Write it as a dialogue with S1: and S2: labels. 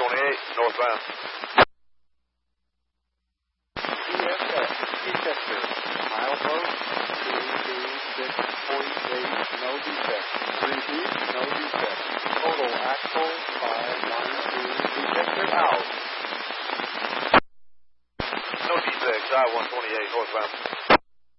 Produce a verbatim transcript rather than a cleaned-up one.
S1: twenty-eight, northbound.
S2: C S X, detector, milepost, two two six forty-eight, no defect. Repeat, no defect. Total axle, five nine two, detector out.
S1: No defects, I one twenty-eight, northbound.